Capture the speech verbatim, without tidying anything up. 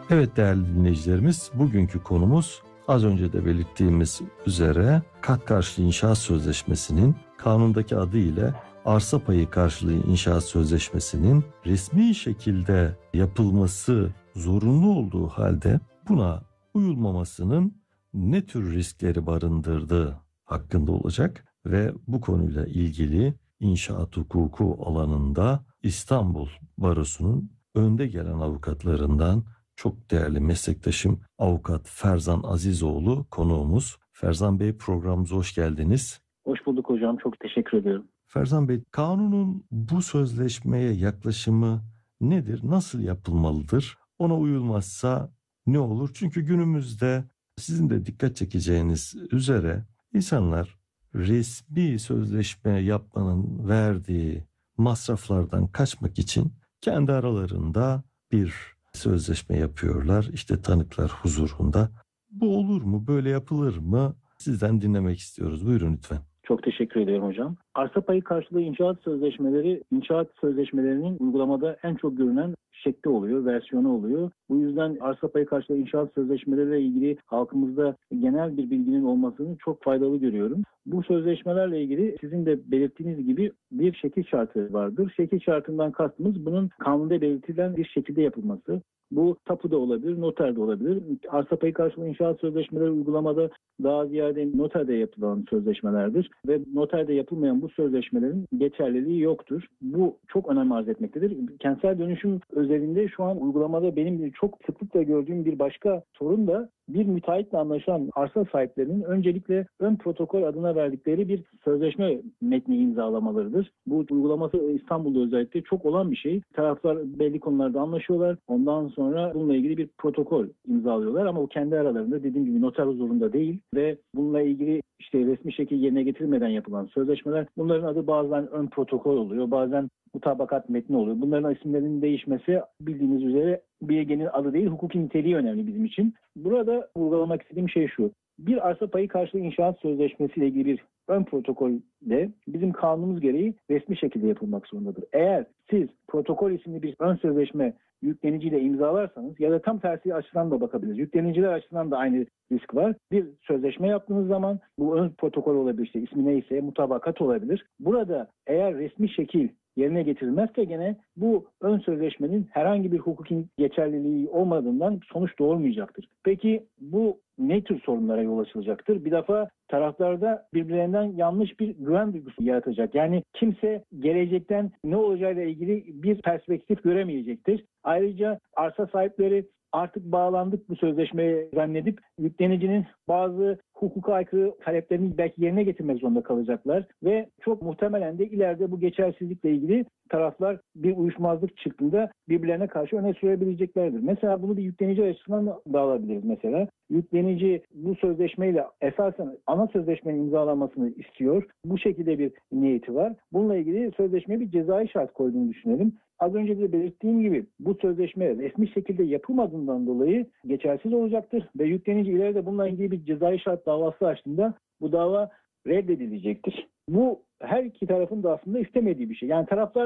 Evet değerli dinleyicilerimiz, bugünkü konumuz az önce de belirttiğimiz üzere kat karşılığı inşaat sözleşmesinin kanundaki adı ile arsa payı karşılığı inşaat sözleşmesinin resmi şekilde yapılması zorunlu olduğu halde buna uyulmamasının ne tür riskleri barındırdığı hakkında olacak ve bu konuyla ilgili inşaat hukuku alanında İstanbul Barosu'nun önde gelen avukatlarından çok değerli meslektaşım avukat Ferzan Azizoğlu konuğumuz. Ferzan Bey, programımıza hoş geldiniz. Hoş bulduk hocam. Çok teşekkür ediyorum. Ferzan Bey, kanunun bu sözleşmeye yaklaşımı nedir? Nasıl yapılmalıdır? Ona uyulmazsa ne olur? Çünkü günümüzde sizin de dikkat çekeceğiniz üzere insanlar resmi sözleşme yapmanın verdiği masraflardan kaçmak için kendi aralarında bir sözleşme yapıyorlar. İşte tanıklar huzurunda. Bu olur mu? Böyle yapılır mı? Sizden dinlemek istiyoruz. Buyurun lütfen. Çok teşekkür ediyorum hocam. Arsa payı karşılığı inşaat sözleşmeleri, inşaat sözleşmelerinin uygulamada en çok görünen şekli oluyor, versiyonu oluyor. Bu yüzden arsa payı karşılığı inşaat sözleşmeleriyle ilgili halkımızda genel bir bilginin olmasını çok faydalı görüyorum. Bu sözleşmelerle ilgili sizin de belirttiğiniz gibi bir şekil şartı vardır. Şekil şartından kastımız bunun kanunda belirtilen bir şekilde yapılması. Bu tapuda olabilir, noterde olabilir. Arsa payı karşılığı inşaat sözleşmeleri uygulamada daha ziyade noterde yapılan sözleşmelerdir. Ve noterde yapılmayan bu sözleşmelerin geçerliliği yoktur. Bu çok önem arz etmektedir. Kentsel dönüşüm özelinde şu an uygulamada benim çok sıklıkla gördüğüm bir başka sorun da bir müteahhitle anlaşılan arsa sahiplerinin öncelikle ön protokol adına verdikleri bir sözleşme metni imzalamalarıdır. Bu uygulaması İstanbul'da özellikle çok olan bir şey. Taraflar belli konularda anlaşıyorlar. Ondan sonra bununla ilgili bir protokol imzalıyorlar ama o kendi aralarında dediğim gibi noter huzurunda değil ve bununla ilgili işte resmi şekilde yerine getirilmeden yapılan sözleşmeler, bunların adı bazen ön protokol oluyor, bazen mutabakat metni oluyor. Bunların isimlerinin değişmesi bildiğiniz üzere B G'nin adı değil, hukuki niteliği önemli bizim için. Burada vurgulamak istediğim şey şu. Bir arsa payı karşılığı inşaat sözleşmesiyle ilgili bir ön protokolde bizim kanunumuz gereği resmi şekilde yapılmak zorundadır. Eğer siz protokol isimli bir ön sözleşme yükleniciyle imzalarsanız ya da tam tersi açıdan da bakabiliriz. Yükleniciler açısından da aynı risk var. Bir sözleşme yaptığınız zaman bu ön protokol olabilir, işte ismi neyse mutabakat olabilir. Burada eğer resmi şekil yerine getirilmezse gene bu ön sözleşmenin herhangi bir hukuki geçerliliği olmadığından sonuç doğurmayacaktır. Peki bu ne tür sorunlara yol açılacaktır? Bir defa taraflarda birbirlerinden yanlış bir güven duygusu yaratacak. Yani kimse gelecekten ne olacağıyla ilgili bir perspektif göremeyecektir. Ayrıca arsa sahipleri artık bağlandık bu sözleşmeye zannedip yüklenicinin bazı hukuka aykırı taleplerini belki yerine getirmek zorunda kalacaklar ve çok muhtemelen de ileride bu geçersizlikle ilgili taraflar bir uyuşmazlık çıktığında birbirlerine karşı öne sürebileceklerdir. Mesela bunu bir yüklenici açısından da alabiliriz mesela. Yüklenici bu sözleşmeyle esasen ana sözleşmenin imzalanmasını istiyor. Bu şekilde bir niyeti var. Bununla ilgili sözleşmeye bir cezai şart koyduğunu düşünelim. Az önce de belirttiğim gibi bu sözleşme resmi şekilde yapılmadığından dolayı geçersiz olacaktır ve yüklenici ileride bununla ilgili bir cezai şart davası açtığında bu dava reddedilecektir. Bu her iki tarafın da aslında istemediği bir şey. Yani taraflar